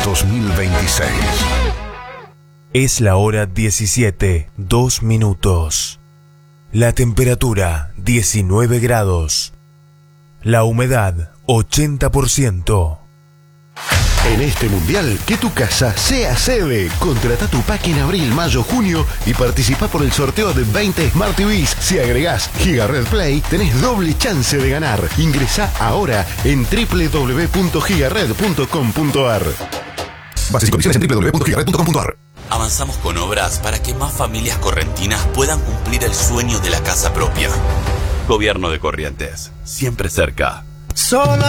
2026. Es la hora 17, 2 minutos. La temperatura 19 grados. La humedad 80%. En este mundial, que tu casa sea sede. Contrata tu pack en abril, mayo, junio y participa por el sorteo de 20 Smart TVs. Si agregás Gigared Play, tenés doble chance de ganar. Ingresá ahora en www.gigared.com.ar. Bases y condiciones en www.gigared.com.ar. Avanzamos con obras para que más familias correntinas puedan cumplir el sueño de la casa propia. Gobierno de Corrientes, siempre cerca.